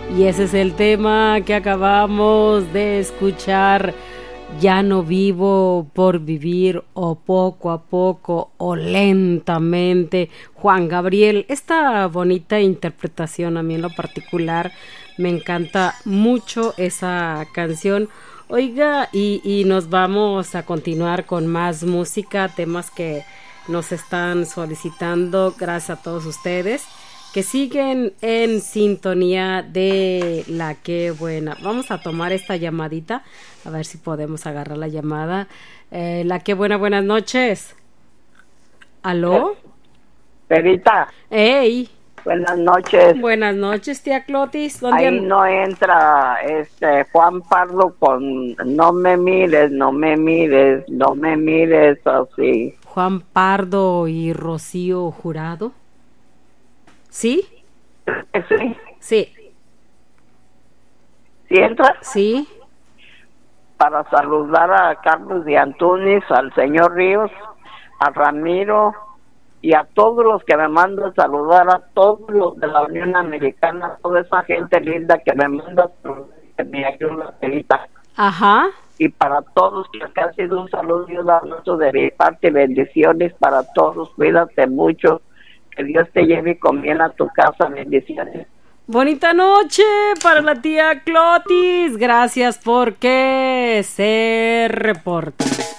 Y ese es el tema que acabamos de escuchar. Ya no vivo por vivir, o poco a poco o lentamente. Juan Gabriel, esta bonita interpretación a mí en lo particular me encanta mucho esa canción. Oiga, y nos vamos a continuar con más música, temas que nos están solicitando. Gracias a todos ustedes que siguen en sintonía de La Qué Buena. Vamos a tomar esta llamadita, a ver si podemos agarrar la llamada. La Qué Buena, buenas noches. ¿Aló? Perita. ¡Ey! Buenas noches. Buenas noches, tía Clotis. ¿Dónde Ahí no entra Juan Pardo con no me mires, no me mires, no me mires así. Juan Pardo y Rocío Jurado. ¿Sí? Sí. Sí. ¿Sí entra? Sí. Para saludar a Carlos de Antunes, al señor Ríos, a Ramiro y a todos los que me mandan saludar, a todos los de la Unión Americana, a toda esa gente linda que me manda saludar, que me ayuda, Perita. Ajá. Y para todos, que ha sido un saludo y un abrazo de mi parte, bendiciones para todos, cuídate mucho. Que Dios te lleve con bien a tu casa, bendiciones. Bonita noche para la tía Clotis. Gracias porque se reporta.